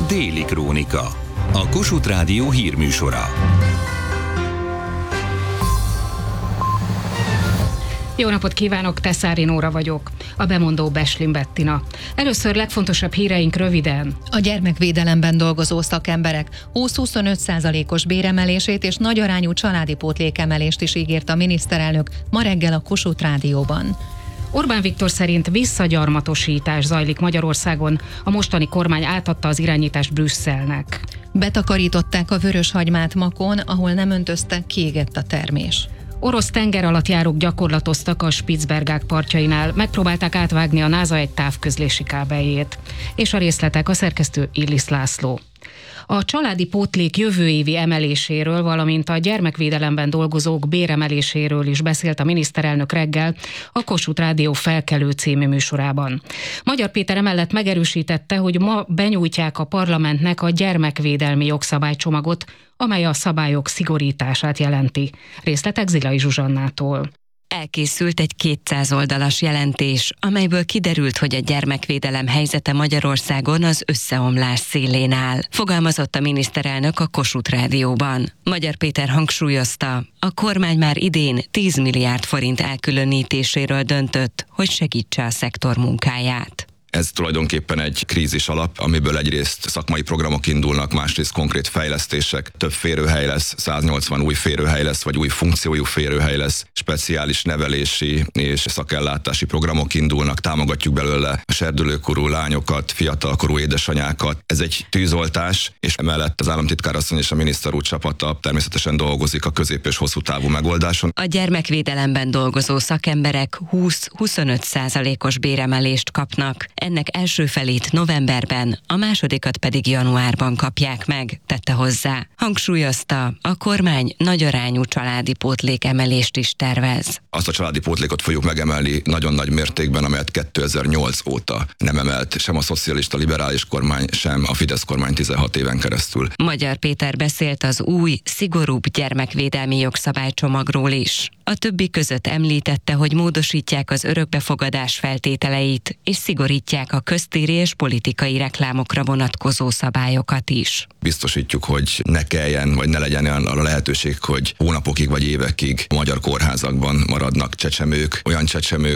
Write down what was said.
Déli Krónika, a Kossuth Rádió hírműsora. Jó napot kívánok, Teszári Nóra vagyok. A bemondó Beslin Bettina. Először legfontosabb híreink röviden. A gyermekvédelemben dolgozó szakemberek 20-25%-os béremelését és nagyarányú családi pótlékemelést is ígért a miniszterelnök ma reggel a Kossuth Rádióban. Orbán Viktor szerint visszagyarmatosítás zajlik Magyarországon, a mostani kormány átadta az irányítást Brüsszelnek. Betakarították a vöröshagymát Makón, ahol nem öntöztek, kiégett a termés. Orosz tengeralattjárók gyakorlatoztak a Spitzbergák partjainál, megpróbálták átvágni a NASA egy távközlési kábeljét. És a részletek a szerkesztő Illis László. A családi pótlék jövő évi emeléséről, valamint a gyermekvédelemben dolgozók béremeléséről is beszélt a miniszterelnök reggel a Kossuth Rádió Felkelő című műsorában. Magyar Péter emellett megerősítette, hogy ma benyújtják a parlamentnek a gyermekvédelmi jogszabálycsomagot, amely a szabályok szigorítását jelenti. Részletek Zilai Zsuzsannától. Elkészült egy 200 oldalas jelentés, amelyből kiderült, hogy a gyermekvédelem helyzete Magyarországon az összeomlás szélén áll. Fogalmazott a miniszterelnök a Kossuth Rádióban. Magyar Péter hangsúlyozta, a kormány már idén 10 milliárd forint elkülönítéséről döntött, hogy segítse a szektor munkáját. Ez tulajdonképpen egy krízis alap, amiből egyrészt szakmai programok indulnak, másrészt konkrét fejlesztések, több férőhely lesz, 180 új férőhely lesz, vagy új funkciójú férőhely lesz, speciális nevelési és szakellátási programok indulnak, támogatjuk belőle a serdülőkorú lányokat, fiatalkorú édesanyákat. Ez egy tűzoltás, és emellett az államtitkár asszony és a miniszter úr csapata természetesen dolgozik a közép- és hosszú távú megoldáson. A gyermekvédelemben dolgozó szakemberek 20-25%-os béremelést kapnak. Ennek első felét novemberben, a másodikat pedig januárban kapják meg, tette hozzá. Hangsúlyozta, a kormány nagyarányú családi pótlékemelést is tervez. Azt a családi pótlékot fogjuk megemelni nagyon nagy mértékben, amelyet 2008 óta nem emelt sem a szocialista liberális kormány, sem a Fidesz kormány 16 éven keresztül. Magyar Péter beszélt az új, szigorúbb gyermekvédelmi jogszabálycsomagról is. A többi között említette, hogy módosítják az örökbefogadás feltételeit, és szigorítják a köztéri és politikai reklámokra vonatkozó szabályokat is. Biztosítjuk, hogy ne kelljen, vagy ne legyen olyan a lehetőség, hogy hónapokig vagy évekig a magyar kórházakban maradnak csecsemők, olyan csecsemők,